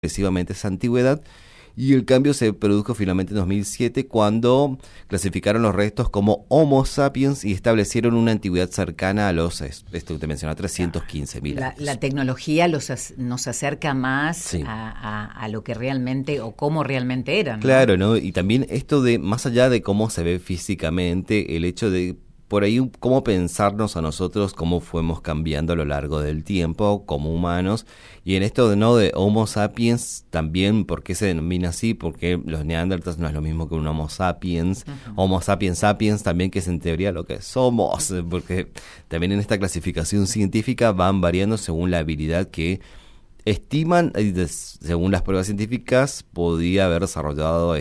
progresivamente esa antigüedad, y el cambio se produjo finalmente en 2007 cuando clasificaron los restos como Homo sapiens y establecieron una antigüedad cercana a los, esto que te mencionaba, 315.000 años. La tecnología nos acerca más Sí. a lo que realmente o cómo realmente eran, ¿no? Claro, ¿no? Y también esto de, más allá de cómo se ve físicamente, el hecho de por ahí cómo pensarnos a nosotros, cómo fuimos cambiando a lo largo del tiempo como humanos, y en esto de no de Homo sapiens también, ¿por qué se denomina así? Porque los neandertales no es lo mismo que un Homo sapiens, Homo sapiens sapiens también, que es en teoría lo que somos, porque también en esta clasificación científica van variando según la habilidad que estiman, según las pruebas científicas, podía haber desarrollado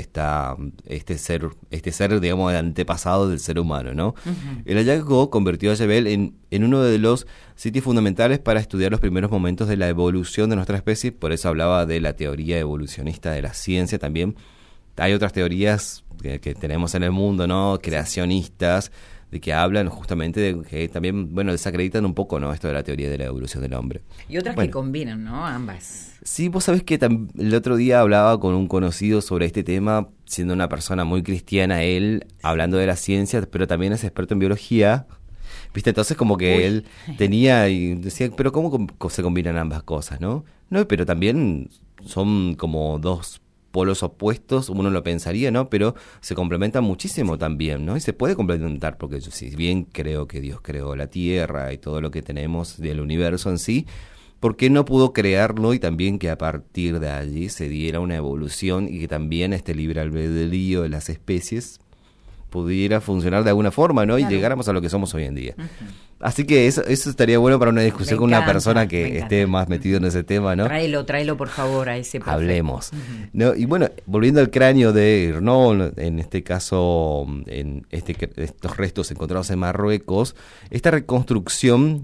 este ser, digamos, el antepasado del ser humano, ¿no? Uh-huh. El hallazgo convirtió a Yebel en uno de los sitios fundamentales para estudiar los primeros momentos de la evolución de nuestra especie, por eso hablaba de la teoría evolucionista de la ciencia también. Hay otras teorías que tenemos en el mundo, ¿no? Creacionistas, de que hablan justamente de que también, bueno, desacreditan un poco, ¿no? Esto de la teoría de la evolución del hombre. Y otras Bueno, que combinan, ¿no? Ambas. sí, vos sabés que el otro día hablaba con un conocido sobre este tema, siendo una persona muy cristiana, él hablando de la ciencia, pero también es experto en biología, ¿viste? Entonces como que él tenía y decía, pero ¿cómo se combinan ambas cosas, no? No, pero también son como dos polos opuestos, uno lo pensaría, ¿no? Pero se complementan muchísimo también, ¿no? Y se puede complementar, porque yo, si bien creo que Dios creó la Tierra y todo lo que tenemos del universo en sí, ¿por qué no pudo crearlo y también que a partir de allí se diera una evolución y que también este libre albedrío de las especies pudiera funcionar de alguna forma, ¿no? Claro. Y llegáramos a lo que somos hoy en día. Uh-huh. Así que eso estaría bueno para una discusión con una persona me que encanta. esté más metido en ese tema, ¿no? Tráelo por favor a ese profe. Hablemos. Uh-huh. ¿No? Y bueno, volviendo al cráneo de Arnaud, en este caso, en estos restos encontrados en Marruecos, esta reconstrucción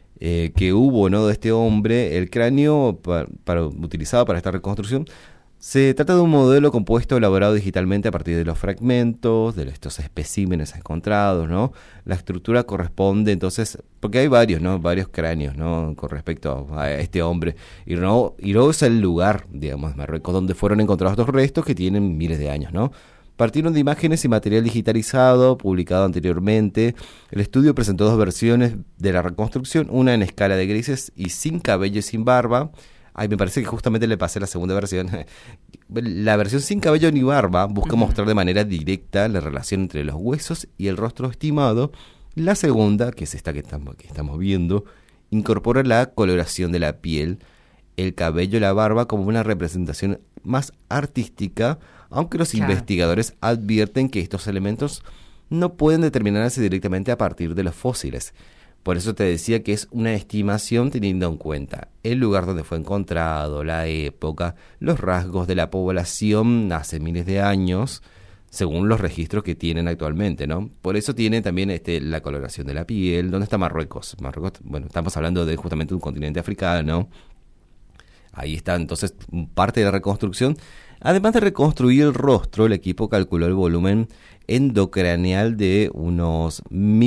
que hubo, ¿no?, de este hombre, el cráneo utilizado para esta reconstrucción, se trata de un modelo compuesto elaborado digitalmente a partir de los fragmentos, de estos especímenes encontrados, ¿no? La estructura corresponde entonces, porque hay varios, ¿no? Varios cráneos, ¿no?, con respecto a este hombre. Y luego es el lugar, digamos, de Marruecos, donde fueron encontrados estos restos que tienen miles de años, ¿no? Partieron de imágenes y material digitalizado, publicado anteriormente. El estudio presentó dos versiones de la reconstrucción, una en escala de grises y sin cabello y sin barba. Ay, me parece que justamente le pasé la segunda versión. La versión sin cabello ni barba busca mostrar de manera directa la relación entre los huesos y el rostro estimado. La segunda, que es esta que estamos viendo, incorpora la coloración de la piel, el cabello y la barba como una representación más artística, aunque los investigadores advierten que estos elementos no pueden determinarse directamente a partir de los fósiles. Por eso te decía que es una estimación teniendo en cuenta el lugar donde fue encontrado, la época, los rasgos de la población hace miles de años, según los registros que tienen actualmente, ¿no? Por eso tiene también la coloración de la piel. ¿Dónde está Marruecos? Marruecos, bueno, estamos hablando de justamente un continente africano. Ahí está entonces parte de la reconstrucción. Además de reconstruir el rostro, el equipo calculó el volumen endocraneal de unos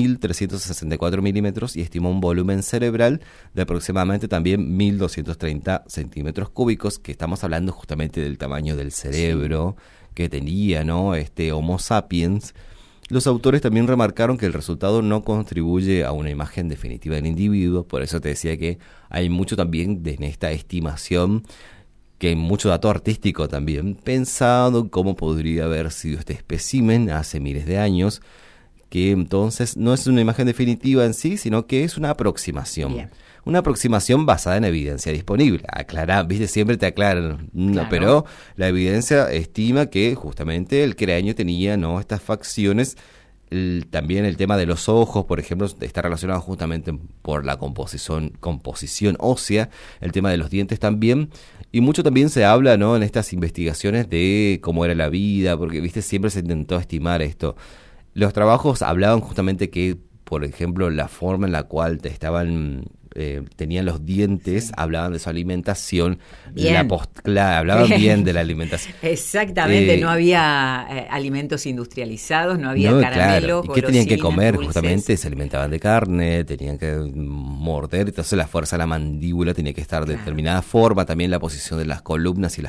1.364 milímetros y estimó un volumen cerebral de aproximadamente también 1.230 centímetros cúbicos, que estamos hablando justamente del tamaño del cerebro que tenía, ¿no?, este Homo sapiens. Los autores también remarcaron que el resultado no contribuye a una imagen definitiva del individuo, por eso te decía que hay mucho también en esta estimación, que hay mucho dato artístico también, pensado en cómo podría haber sido este espécimen hace miles de años, que entonces no es una imagen definitiva en sí, sino que es una aproximación. Bien. Una aproximación basada en evidencia disponible. Aclarar, viste, siempre te aclaran, no, Claro. pero la evidencia estima que justamente el cráneo tenía, ¿no?, estas facciones. También el tema de los ojos, por ejemplo, está relacionado justamente por la composición ósea, el tema de los dientes también, y mucho también se habla, ¿no?, en estas investigaciones de cómo era la vida, porque, viste, siempre se intentó estimar esto. Los trabajos hablaban justamente que, por ejemplo, la forma en la cual estaban tenían los dientes, hablaban de su alimentación, Bien. hablaban bien de la alimentación. Exactamente, no había alimentos industrializados, no había caramelos, ¿Y qué tenían que golosinas, comer? dulces. Justamente se alimentaban de carne, tenían que morder, entonces la fuerza de la mandíbula tenía que estar de determinada forma, también la posición de las columnas y las